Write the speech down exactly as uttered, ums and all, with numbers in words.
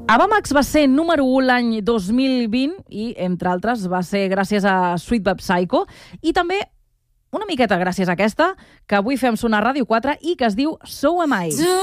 Avamax va ser número u l'any dos mil vint i, entre altres, va ser gràcies a Sweetback Psycho i també una miqueta gràcies a aquesta que avui fem sonar a Ràdio quatre i que es diu So Am I.